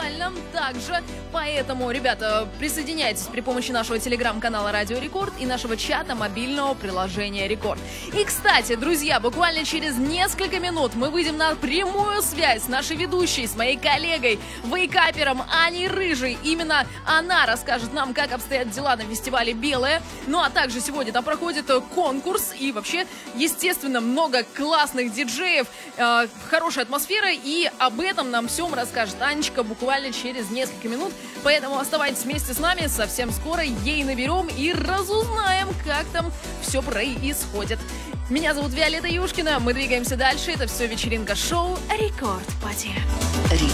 актуально также. Поэтому, ребята, присоединяйтесь при помощи нашего телеграм-канала Радио Рекорд и нашего чата мобильного приложения Рекорд. И, кстати, друзья, буквально через несколько минут мы выйдем на прямую связь с нашей ведущей, с моей коллегой, вейкапером Аней Рыжей. Именно она расскажет нам, как обстоят дела на фестивале «Белое». Ну а также сегодня там проходит конкурс и вообще, естественно, много классных диджеев, хорошая атмосфера, и об этом нам всем расскажет Анечка буквально через несколько минут. Поэтому оставайтесь вместе с нами, совсем скоро ей наберем и разузнаем, как там все происходит. Меня зовут Виолетта Юшкина, мы двигаемся дальше, это все вечеринка-шоу Рекорд Пати.